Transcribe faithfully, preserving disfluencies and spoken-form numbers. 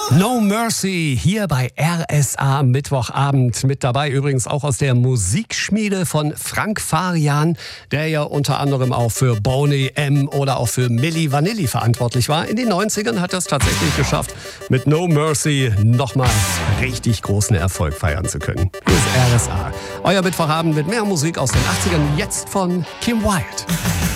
No Mercy hier bei R S A am Mittwochabend. Mit dabei übrigens auch aus der Musikschmiede von Frank Farian, der ja unter anderem auch für Boney M. oder auch für Milli Vanilli verantwortlich war. In den neunzigern hat er es tatsächlich geschafft, mit No Mercy nochmal richtig großen Erfolg feiern zu können. Hier ist R S A. Euer Mittwochabend mit mehr Musik aus den achtzigern, jetzt von Kim Wilde.